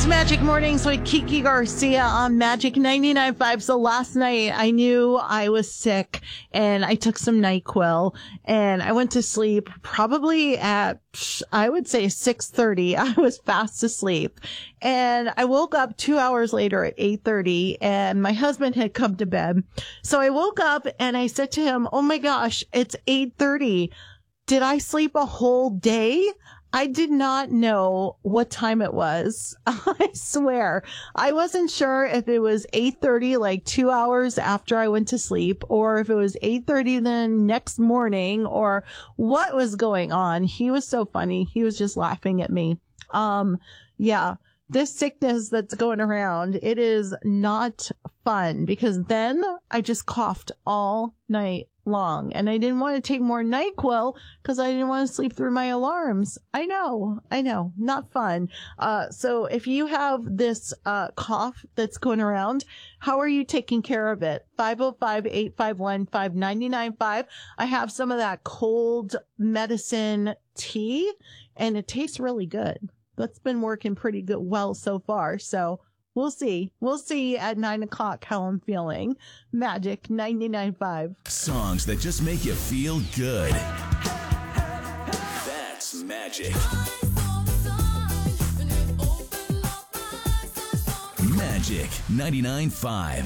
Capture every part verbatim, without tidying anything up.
It's Magic Mornings with Kiki Garcia on Magic ninety-nine point five. So last night I knew I was sick and I took some NyQuil and I went to sleep probably at, I would say six thirty. I was fast asleep and I woke up two hours later at eight thirty and my husband had come to bed. So I woke up and I said to him, oh my gosh, it's eight thirty. Did I sleep a whole day? I did not know what time it was. I swear. I wasn't sure if it was eight thirty, like two hours after I went to sleep, or if it was eight thirty the next morning, or what was going on. He was so funny. He was just laughing at me. Um, yeah, this sickness that's going around, it is not fun because then I just coughed all night long and I didn't want to take more NyQuil because I didn't want to sleep through my alarms. I know, I know, not fun. Uh, so if you have this, uh, cough that's going around, how are you taking care of it? five oh five, eight five one, five nine nine five. I have some of that cold medicine tea and it tastes really good. That's been working pretty good, well so far. So we'll see. We'll see at nine o'clock how I'm feeling. Magic ninety-nine point five. Songs that just make you feel good. That's Magic. Magic ninety-nine point five.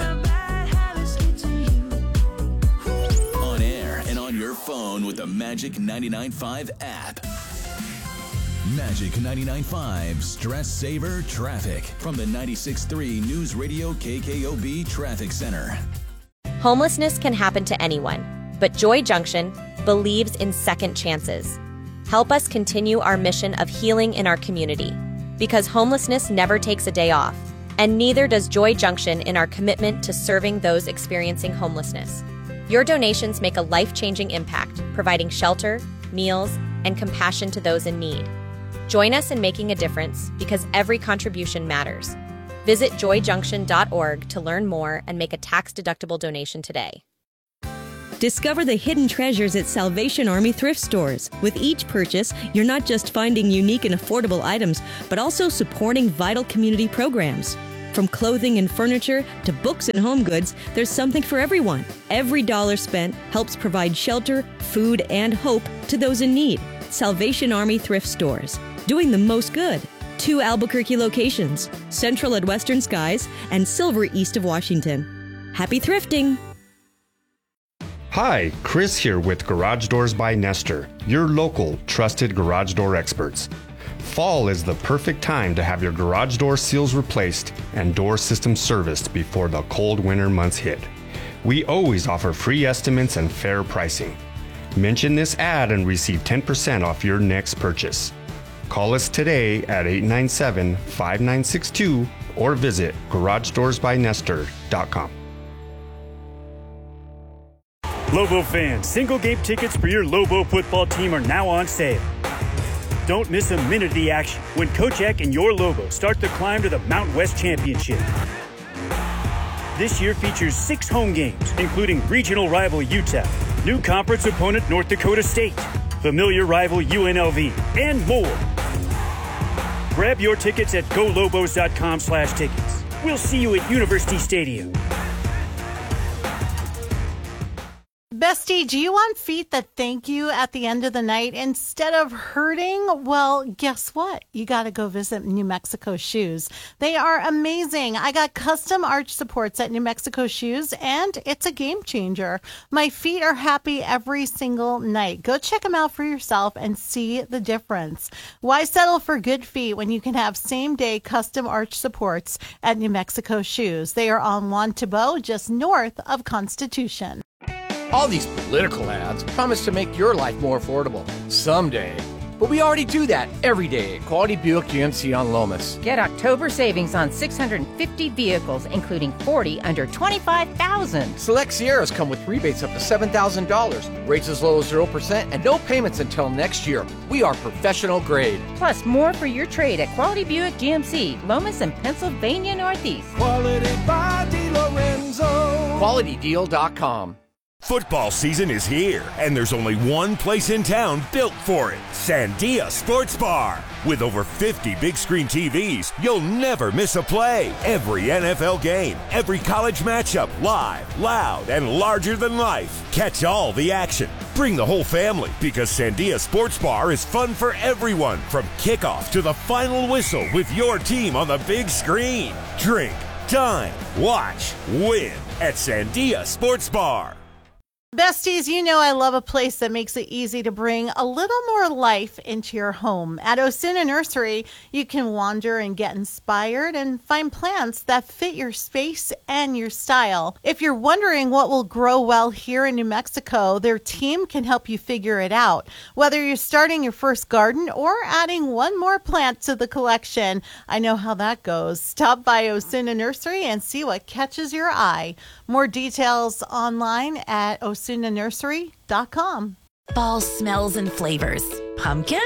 On air and on your phone with the Magic ninety-nine point five app. Magic ninety-nine point five Stress Saver Traffic from the ninety-six point three News Radio K K O B Traffic Center. Homelessness can happen to anyone, but Joy Junction believes in second chances. Help us continue our mission of healing in our community, because homelessness never takes a day off, and neither does Joy Junction in our commitment to serving those experiencing homelessness. Your donations make a life-changing impact, providing shelter, meals, and compassion to those in need. Join us in making a difference because every contribution matters. Visit joy junction dot org to learn more and make a tax-deductible donation today. Discover the hidden treasures at Salvation Army thrift stores. With each purchase, you're not just finding unique and affordable items, but also supporting vital community programs. From clothing and furniture to books and home goods, there's something for everyone. Every dollar spent helps provide shelter, food, and hope to those in need. Salvation Army thrift stores, doing the most good. Two Albuquerque locations, Central at Western Skies and Silver east of Washington. Happy thrifting! Hi, Chris here with Garage Doors by Nestor, your local trusted garage door experts. Fall is the perfect time to have your garage door seals replaced and door system serviced before the cold winter months hit. We always offer free estimates and fair pricing. Mention this ad and receive ten percent off your next purchase. Call us today at eight nine seven, five nine six two or visit garage doors by nestor dot com. Lobo fans, single game tickets for your Lobo football team are now on sale. Don't miss a minute of the action when Coach Eck and your Lobo start the climb to the Mountain West Championship. This year features six home games, including regional rival U T E P, new conference opponent North Dakota State, familiar rival U N L V, and more. Grab your tickets at go lobos dot com slash tickets. We'll see you at University Stadium. Bestie, do you want feet that thank you at the end of the night instead of hurting? Well, guess what? You got to go visit New Mexico Shoes. They are amazing. I got custom arch supports at New Mexico Shoes, and it's a game changer. My feet are happy every single night. Go check them out for yourself and see the difference. Why settle for good feet when you can have same-day custom arch supports at New Mexico Shoes? They are on Juan Tabo, just north of Constitution. All these political ads promise to make your life more affordable someday. But we already do that every day at Quality Buick G M C on Lomas. Get October savings on six hundred fifty vehicles, including forty under twenty-five thousand dollars. Select Sierras come with rebates up to seven thousand dollars, rates as low as zero percent, and no payments until next year. We are professional grade. Plus, more for your trade at Quality Buick G M C, Lomas and Pennsylvania Northeast. Quality by DeLorenzo. quality deal dot com. Football season is here, and there's only one place in town built for it, Sandia Sports Bar. With over fifty big screen T Vs, you'll never miss a play. Every N F L game, every college matchup, live, loud, and larger than life. Catch all the action. Bring the whole family, because Sandia Sports Bar is fun for everyone, from kickoff to the final whistle with your team on the big screen. Drink, dine, watch, win at Sandia Sports Bar. Besties, you know I love a place that makes it easy to bring a little more life into your home. At Osuna Nursery, you can wander and get inspired and find plants that fit your space and your style. If you're wondering what will grow well here in New Mexico, their team can help you figure it out. Whether you're starting your first garden or adding one more plant to the collection, I know how that goes. Stop by Osuna Nursery and see what catches your eye. More details online at osuna nursery dot com. Fall smells and flavors. Pumpkin?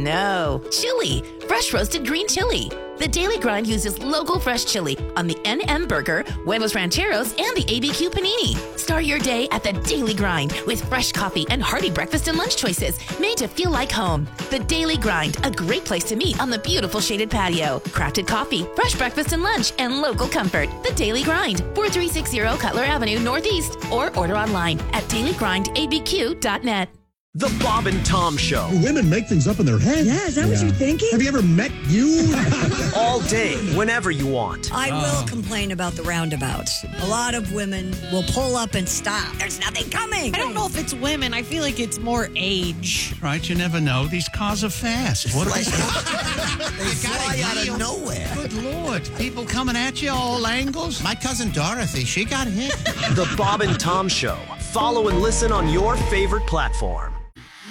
No. Chili. Fresh roasted green chili. The Daily Grind uses local fresh chili on the N M Burger, Buenos Rancheros, and the A B Q Panini. Start your day at the Daily Grind with fresh coffee and hearty breakfast and lunch choices made to feel like home. The Daily Grind, a great place to meet on the beautiful shaded patio. Crafted coffee, fresh breakfast and lunch, and local comfort. The Daily Grind, four three six zero Cutler Avenue Northeast, or order online at daily grind a b q dot net. The Bob and Tom Show. Women make things up in their head. Yeah, is that yeah. what you're thinking? Have you ever met you? All day, whenever you want. I oh. will complain about the roundabouts. A lot of women will pull up and stop. There's nothing coming. I don't know if it's women. I feel like it's more age. Right, you never know. These cars are fast. What like, are they They fly out of nowhere. Good Lord. People coming at you all angles. My cousin Dorothy, she got hit. The Bob and Tom Show. Follow and listen on your favorite platform.